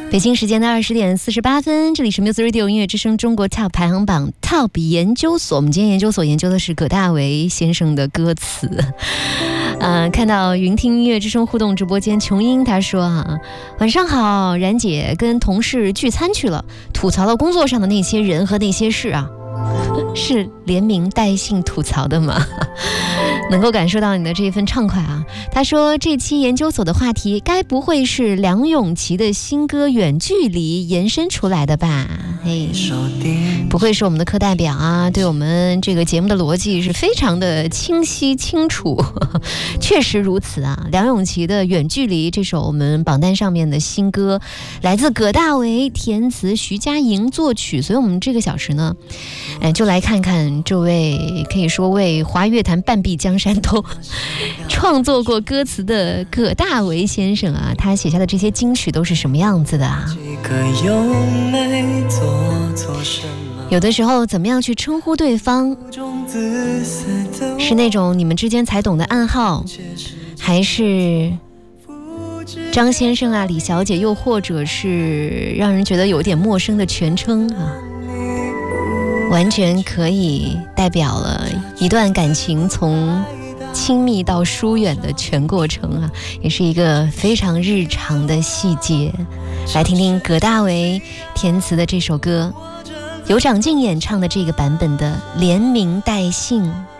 北京时间的20点48分，这里是 Music Radio 音乐之声中国 Top 排行榜 Top 研究所。我们今天研究所研究的是葛大为先生的歌词。看到云听音乐之声互动直播间，琼英她说晚上好，冉姐跟同事聚餐去了，吐槽了工作上的那些人和那些事啊，是连名带姓吐槽的吗？能够感受到你的这一份畅快啊。他说这期研究所的话题该不会是梁咏琪的新歌《远距离》延伸出来的吧？嘿，不愧是我们的课代表啊，对我们这个节目的逻辑是非常的清晰清楚。确实如此啊，梁咏琪的《远距离》这首我们榜单上面的新歌，来自葛大为填词，徐佳莹作曲。所以我们这个小时呢，就来看看这位可以说为华乐坛半壁江山都创作过歌词的葛大为先生啊，他写下的这些金曲都是什么样子的啊？有的时候怎么样去称呼对方，是那种你们之间才懂的暗号，还是张先生啊、李小姐，又或者是让人觉得有点陌生的全称啊？完全可以代表了一段感情从亲密到疏远的全过程啊，也是一个非常日常的细节。来听听葛大为填词的这首歌，由张敬演唱的这个版本的连名带姓。